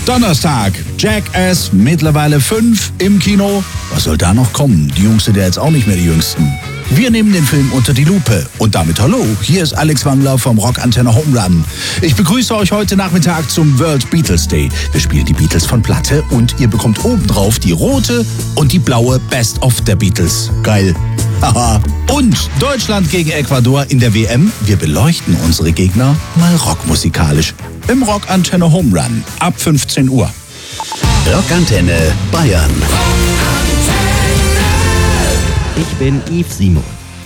Donnerstag, Jackass, mittlerweile 5 im Kino. Was soll da noch kommen? Die Jungs sind ja jetzt auch nicht mehr die Jüngsten. Wir nehmen den Film unter die Lupe. Und damit hallo, hier ist Alex Wangler vom Rockantenne Home Run. Ich begrüße euch heute Nachmittag zum World Beatles Day. Wir spielen die Beatles von Platte und ihr bekommt obendrauf die rote und die blaue Best of der Beatles. Geil. Haha. Und Deutschland gegen Ecuador in der WM. Wir beleuchten unsere Gegner mal rockmusikalisch. Im Rockantenne Home Run ab 15 Uhr. Rockantenne Bayern. Ich bin Yves Simon.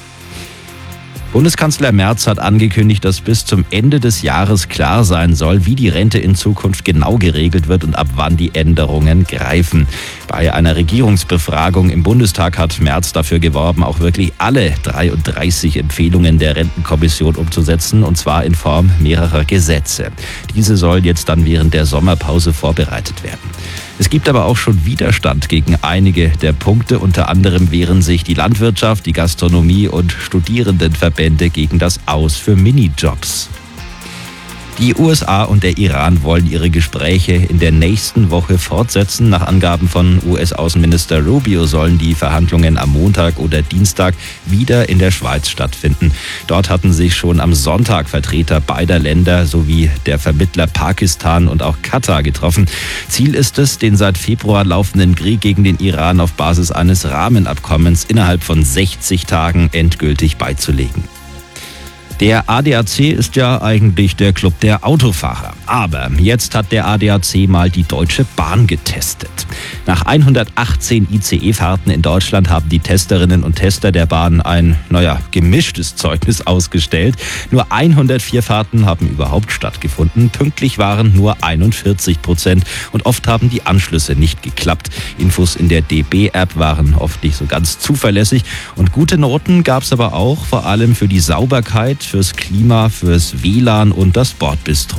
Bundeskanzler Merz hat angekündigt, dass bis zum Ende des Jahres klar sein soll, wie die Rente in Zukunft genau geregelt wird und ab wann die Änderungen greifen. Bei einer Regierungsbefragung im Bundestag hat Merz dafür geworben, auch wirklich alle 33 Empfehlungen der Rentenkommission umzusetzen, und zwar in Form mehrerer Gesetze. Diese sollen jetzt dann während der Sommerpause vorbereitet werden. Es gibt aber auch schon Widerstand gegen einige der Punkte. Unter anderem wehren sich die Landwirtschaft, die Gastronomie und Studierendenverbände gegen das Aus für Minijobs. Die USA und der Iran wollen ihre Gespräche in der nächsten Woche fortsetzen. Nach Angaben von US-Außenminister Rubio sollen die Verhandlungen am Montag oder Dienstag wieder in der Schweiz stattfinden. Dort hatten sich schon am Sonntag Vertreter beider Länder sowie der Vermittler Pakistan und auch Katar getroffen. Ziel ist es, den seit Februar laufenden Krieg gegen den Iran auf Basis eines Rahmenabkommens innerhalb von 60 Tagen endgültig beizulegen. Der ADAC ist ja eigentlich der Club der Autofahrer. Aber jetzt hat der ADAC mal die Deutsche Bahn getestet. Nach 118 ICE-Fahrten in Deutschland haben die Testerinnen und Tester der Bahn ein, gemischtes Zeugnis ausgestellt. Nur 104 Fahrten haben überhaupt stattgefunden. Pünktlich waren nur 41% und oft haben die Anschlüsse nicht geklappt. Infos in der DB-App waren oft nicht so ganz zuverlässig. Und gute Noten gab es aber auch, vor allem für die Sauberkeit, fürs Klima, fürs WLAN und das Bordbistro.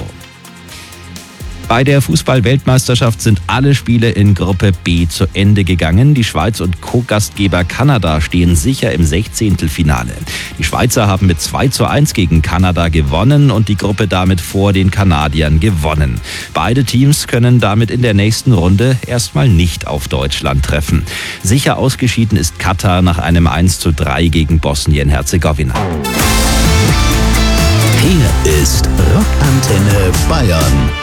Bei der Fußball-Weltmeisterschaft sind alle Spiele in Gruppe B zu Ende gegangen. Die Schweiz und Co-Gastgeber Kanada stehen sicher im 16. Finale. Die Schweizer haben mit 2:1 gegen Kanada gewonnen und die Gruppe damit vor den Kanadiern gewonnen. Beide Teams können damit in der nächsten Runde erstmal nicht auf Deutschland treffen. Sicher ausgeschieden ist Katar nach einem 1:3 gegen Bosnien-Herzegowina. Hier ist Rockantenne Bayern.